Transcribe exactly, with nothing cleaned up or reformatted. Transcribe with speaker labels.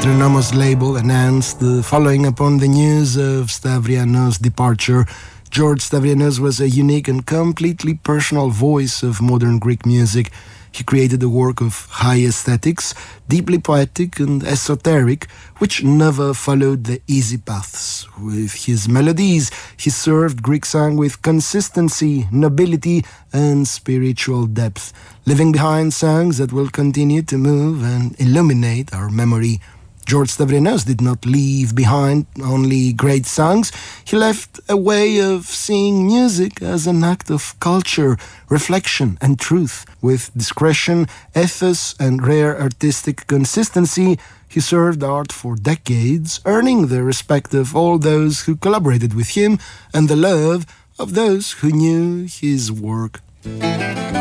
Speaker 1: Metronomos label announced the following upon the news of Stavrianos' departure. George Stavrianos was a unique and completely personal voice of modern Greek music. He created a work of high aesthetics, deeply poetic and esoteric, which never followed the easy paths. With his melodies, he served Greek song with consistency, nobility, and spiritual depth, leaving behind songs that will continue to move and illuminate our memory. George Stavrianos did not leave behind only great songs. He left a way of seeing music as an act of culture, reflection, and truth. With discretion, ethos, and rare artistic consistency, he served art for decades, earning the respect of all those who collaborated with him and the love of those who knew his work.